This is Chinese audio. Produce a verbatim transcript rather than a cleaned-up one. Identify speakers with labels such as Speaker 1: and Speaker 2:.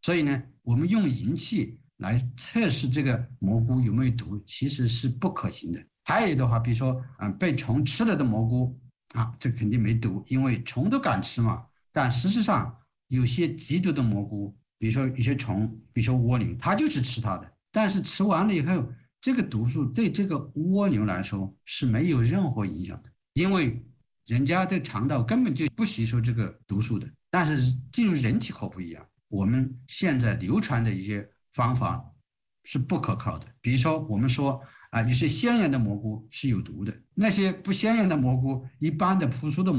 Speaker 1: 所以呢，我们用仪器来测试这个蘑菇有没有毒，其实是不可行的。还有的话，比如说，嗯，被虫吃了的蘑菇啊，这肯定没毒，因为虫都敢吃嘛。但实际上，有些极毒的蘑菇，比如说有些虫，比如说蜗牛，它就是吃它的，但是吃完了以后，这个毒素对这个蜗牛来说是没有任何影响的，因为人家的肠道根本就不吸收这个毒素的。但是进入人体可不一样，我们现在流传的一些方法是不可靠的。比如说，我们说啊，有些鲜艳的蘑菇是有毒的，那些不鲜艳的蘑菇，一般的朴素的蘑菇